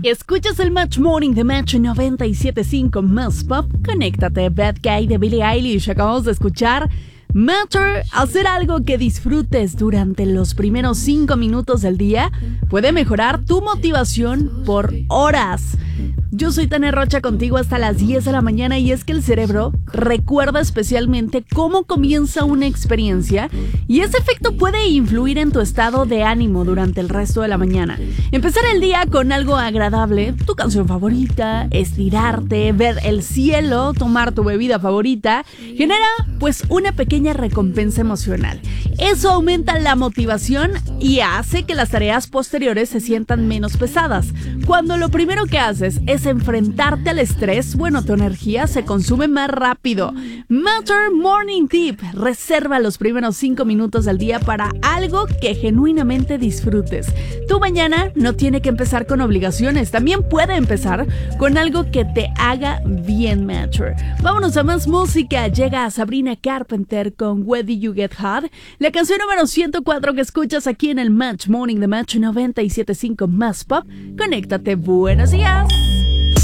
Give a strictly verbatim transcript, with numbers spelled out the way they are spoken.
Escuchas el Match Morning de Match noventa y siete punto cinco más pop. Conéctate, Bad Guy de Billie Eilish. Acabamos de escuchar Matter. Hacer algo que disfrutes durante los primeros cinco minutos del día puede mejorar tu motivación por horas. Yo soy Tania Rocha, contigo hasta las diez de la mañana, y es que el cerebro recuerda especialmente cómo comienza una experiencia, y ese efecto puede influir en tu estado de ánimo durante el resto de la mañana. Empezar el día con algo agradable, tu canción favorita, estirarte, ver el cielo, tomar tu bebida favorita, genera pues una pequeña recompensa emocional. Eso aumenta la motivación y hace que las tareas posteriores se sientan menos pesadas. Cuando lo primero que haces es enfrentarte al estrés, bueno, tu energía se consume más rápido. Matter Morning Tip: reserva los primeros cinco minutos del día para algo que genuinamente disfrutes. Tu mañana no tiene que empezar con obligaciones, también puede empezar con algo que te haga bien. Matter. Vámonos a más música. Llega Sabrina Carpenter con Where Did You Get Hot, la canción número ciento cuatro que escuchas aquí en el Match Morning de Match noventa y siete punto cinco más pop. Conéctate, buenos días.